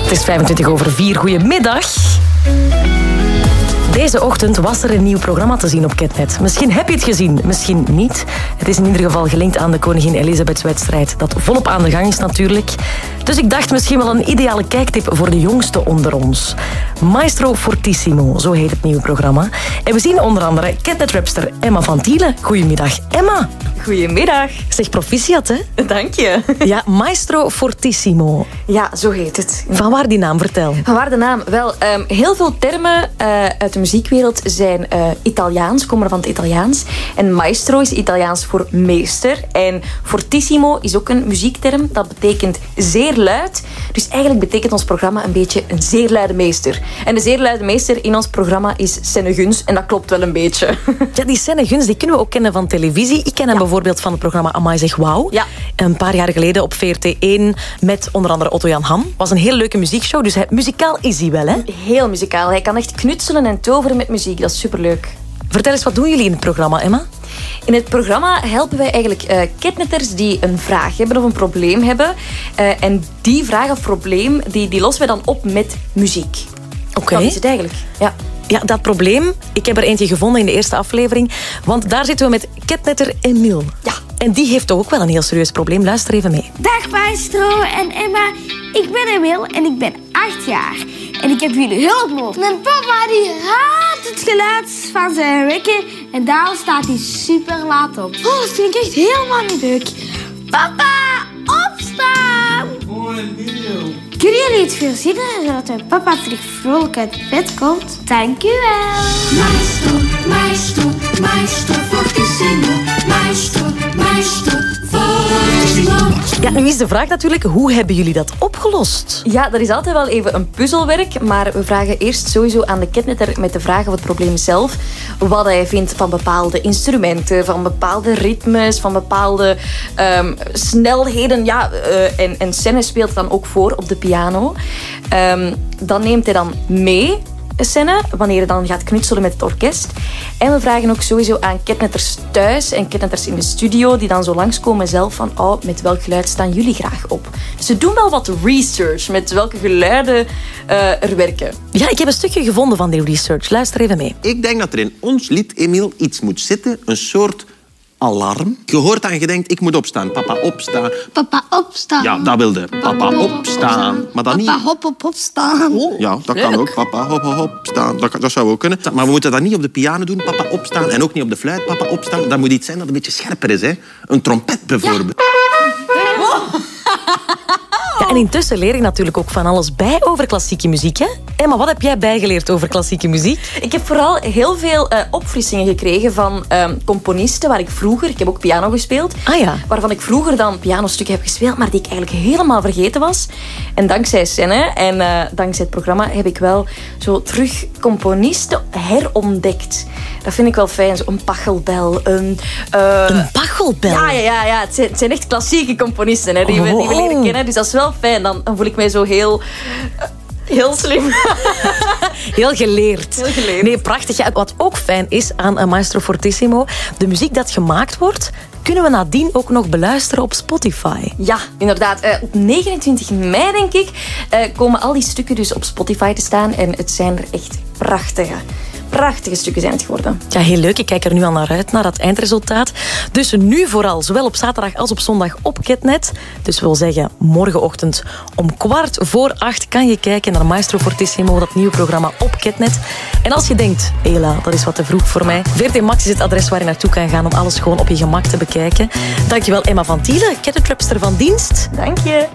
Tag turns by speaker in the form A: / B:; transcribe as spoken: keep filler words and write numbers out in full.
A: Het is vijfentwintig over vier. Goedemiddag. Deze ochtend was er een nieuw programma te zien op Ketnet. Misschien heb je het gezien, misschien niet. Het is in ieder geval gelinkt aan de Koningin Elisabethswedstrijd, dat volop aan de gang is natuurlijk. Dus ik dacht misschien wel een ideale kijktip voor de jongsten onder ons. Maestro Fortissimo, zo heet het nieuwe programma. En we zien onder andere Ketnet-rapster Emma van Tielen. Goedemiddag, Emma.
B: Goedemiddag.
A: Zeg proficiat, hè?
B: Dank je.
A: Ja, Maestro Fortissimo.
B: Ja, zo heet het.
A: Van waar die naam, vertel.
B: Van waar de naam? Wel, um, heel veel termen uh, uit de muziekwereld zijn uh, Italiaans, komen van het Italiaans. En maestro is Italiaans voor meester. En fortissimo is ook een muziekterm. Dat betekent zeer luid. Dus eigenlijk betekent ons programma een beetje een zeer luide meester. En de zeer luide meester in ons programma is Senne Guns. En dat klopt wel een beetje.
A: Ja, die Senne Guns die kunnen we ook kennen van televisie. Ik ken hem ja. bijvoorbeeld van het programma Amai zeg wauw.
B: Ja.
A: Een paar jaar geleden op V R T één met onder andere Otto-Jan Ham. Was een heel leuke muziekshow. Dus hij, muzikaal is hij wel, hè?
B: Heel muzikaal. Hij kan echt knutselen en toveren met muziek. Dat is superleuk.
A: Vertel eens, wat doen jullie in het programma, Emma?
B: In het programma helpen wij eigenlijk uh, ketnetters die een vraag hebben of een probleem hebben. Uh, en die vraag of probleem, die, die lossen wij dan op met muziek.
A: Oké. Okay.
B: Dat is het eigenlijk, ja.
A: Ja, dat probleem, ik heb er eentje gevonden in de eerste aflevering. Want daar zitten we met ketnetter Emile.
B: Ja.
A: En die heeft toch ook wel een heel serieus probleem. Luister even mee.
C: Dag Maestro en Emma. Ik ben Emile en ik ben acht jaar. En ik heb jullie hulp nodig. Mijn papa die haat het geluid van zijn wekker. En daarom staat hij super laat op. Oh, dat vind ik echt helemaal niet leuk. Papa, opstaan!
D: Hoi, Emile.
C: Kunnen jullie het verzinnen zodat mijn papa terug vrolijk uit bed komt? Dank u wel.
E: Maestro, maestro, maestro fortissimo. Maestro, maestro fortissimo.
A: Ja, nu is de vraag natuurlijk, hoe hebben jullie dat opgelost?
B: Ja, dat is altijd wel even een puzzelwerk. Maar we vragen eerst sowieso aan de ketnetter met de vraag of het probleem zelf. Wat hij vindt van bepaalde instrumenten, van bepaalde ritmes, van bepaalde um, snelheden. Ja, uh, en, en Senne speelt dan ook voor op de piano. Um, dan neemt hij dan mee, Senne, wanneer hij dan gaat knutselen met het orkest. En we vragen ook sowieso aan ketnetters thuis en ketnetters in de studio die dan zo langskomen zelf van oh, met welk geluid staan jullie graag op. Dus ze doen wel wat research met welke geluiden uh, er werken.
A: Ja, ik heb een stukje gevonden van die research. Luister even mee.
F: Ik denk dat er in ons lied, Emile, iets moet zitten. Een soort alarm. Je hoort en je denkt, ik moet opstaan. Papa, opstaan.
C: Papa, opstaan.
F: Ja, dat wilde. Papa, opstaan. Maar dan niet...
C: Papa, hop, hop, opstaan.
F: Oh, ja, dat kan ook. Papa, hop, hop, opstaan. Dat, dat zou ook kunnen. Maar we moeten dat niet op de piano doen. Papa, opstaan. En ook niet op de fluit. Papa, opstaan. Dat moet iets zijn dat een beetje scherper is. Hè? Een trompet bijvoorbeeld.
A: Ja, en intussen leer ik natuurlijk ook van alles bij over klassieke muziek. Hè? Emma, wat heb jij bijgeleerd over klassieke muziek?
B: Ik heb vooral heel veel uh, opfrissingen gekregen van um, componisten waar ik vroeger... Ik heb ook piano gespeeld.
A: Ah, ja.
B: Waarvan ik vroeger dan pianostukken heb gespeeld, maar die ik eigenlijk helemaal vergeten was. En dankzij Senne en uh, dankzij het programma heb ik wel zo terug componisten herontdekt. Dat vind ik wel fijn. Zo een Pachelbel. Een, uh...
A: een Pachelbel?
B: Ja, ja, ja, ja. Het, zijn, het zijn echt klassieke componisten hè, die, oh. we, die we leren kennen. Dus dat is wel fijn. Dan, dan voel ik mij zo heel... Uh, heel slim.
A: Heel geleerd.
B: Heel geleerd.
A: Nee, prachtig. Ja, wat ook fijn is aan Maestro Fortissimo, de muziek dat gemaakt wordt, kunnen we nadien ook nog beluisteren op Spotify.
B: Ja, inderdaad. Uh, op negenentwintig mei, denk ik, uh, komen al die stukken dus op Spotify te staan. En het zijn er echt prachtige. Prachtige stukken zijn het geworden.
A: Ja, heel leuk. Ik kijk er nu al naar uit, naar dat eindresultaat. Dus nu vooral, zowel op zaterdag als op zondag op Ketnet. Dus wil zeggen, morgenochtend om kwart voor acht kan je kijken naar Maestro Fortissimo, dat nieuwe programma op Ketnet. En als je denkt, hela, dat is wat te vroeg voor mij. V R T Max is het adres waar je naartoe kan gaan om alles gewoon op je gemak te bekijken. Dankjewel Emma van Tielen, ketnetrapster van dienst.
B: Dank je.